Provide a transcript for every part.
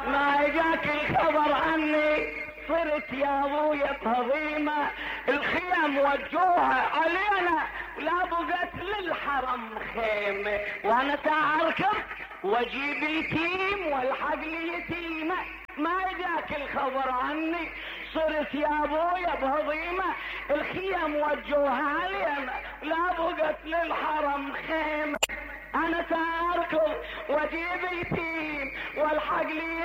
ما جاك الخبر عني صرت يا ابويا بهضيمة، الخيم وجوها علينا لا بقت للحرم خيمة، وانا تعركب واجيب يتيم والحق لي يتيمة. ما جاك الخبر عني صرت يا ابويا بهضيمة، الخيم وجوها علينا لا بقت للحرم خيمة، انا تاركم واجيب يتيم والحق لي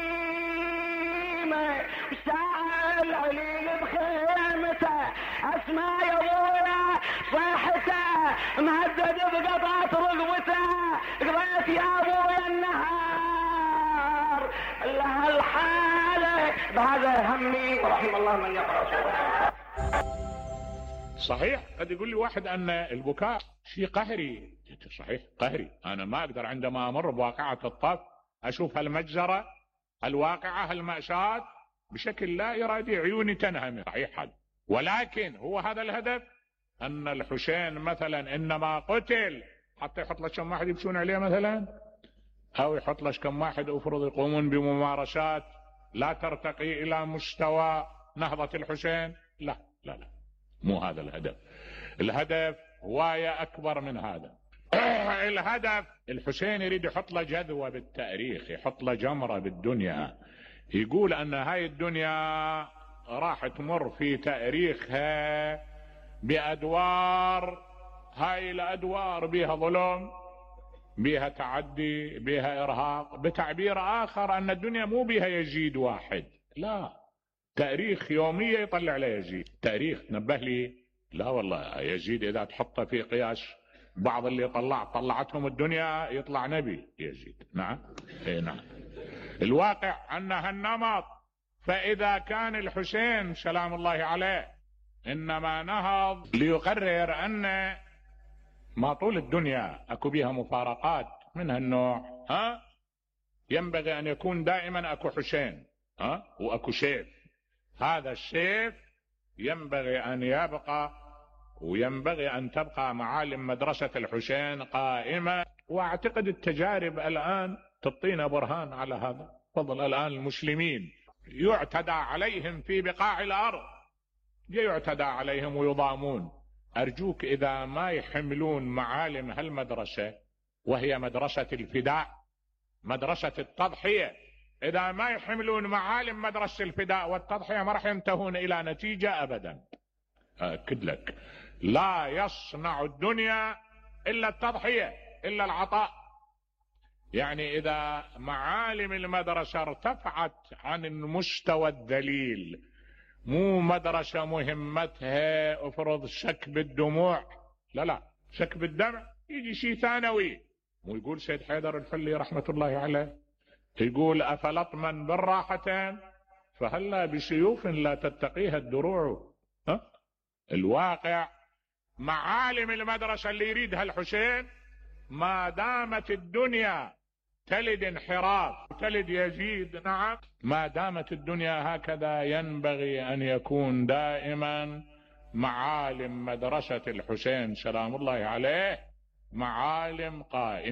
يتيمة، سائل عليل بخيمته اسمع يا ابويا صيحته مهدد بقطعة رقبته، قريت يا ابويا النهار لها الحالة بهذا همي ورحم الله من يقرأ. صحيح قد يقول لي واحد ان البكاء شيء قهري، صحيح قهري، انا ما اقدر عندما امر بواقعة الطف اشوف هالمجزرة الواقعة هالمأساة بشكل لا ارادي عيوني تنهمر، صحيح هذا، ولكن هو هذا الهدف ان الحسين مثلا انما قتل حتى يحط لك كم واحد يمشون عليه مثلا، او يحط لك كم واحد افرض يقومون بممارسات لا ترتقي الى مستوى نهضة الحسين، لا لا لا، مو هذا الهدف، الهدف هواية اكبر من هذا. الهدف الحسين يريد يحط له جذوة بالتاريخ، يحط له جمرة بالدنيا، يقول ان هاي الدنيا راح تمر في تاريخها بادوار، هاي الادوار بها ظلم، بها تعدي، بها ارهاق، بتعبير اخر ان الدنيا مو بها يزيد واحد، لا، تاريخ يومية يطلع له يزيد، تاريخ نبه لي، لا والله يزيد اذا تحطه في قياس بعض اللي طلعتهم الدنيا يطلع نبي يزيد، نعم اي نعم. الواقع ان هالنمط، فاذا كان الحسين سلام الله عليه انما نهض ليقرر ان ما طول الدنيا اكو بها مفارقات من هالنوع، ينبغي ان يكون دائما اكو حسين، واكو سيف، هذا السيف ينبغي ان يبقى، وينبغي ان تبقى معالم مدرسة الحسين قائمة، واعتقد التجارب الان تعطينا برهان على هذا. فضل الان المسلمين يعتدى عليهم في بقاع الارض، يعتدى عليهم ويضامون، ارجوك اذا ما يحملون معالم هالمدرسة وهي مدرسة الفداء، مدرسة التضحية، اذا ما يحملون معالم مدرسة الفداء والتضحية ما راح ينتهون الى نتيجة ابدا. اكد لك لا يصنع الدنيا الا التضحية الا العطاء، يعني اذا معالم المدرسة ارتفعت عن المستوى الذليل، مو مدرسة مهمتها افرض سكب الدموع، لا لا، سكب الدمع يجي شيء ثانوي، مو يقول سيد حيدر الحلي رحمة الله عليه، يقول افلطما بالراحتين فهلا بسيوف لا تتقيها الدروع. الواقع معالم المدرسة اللي يريدها الحسين ما دامت الدنيا تلد انحراف تلد يزيد، نعم، ما دامت الدنيا هكذا ينبغي ان يكون دائما معالم مدرسة الحسين سلام الله عليه معالم قائمة.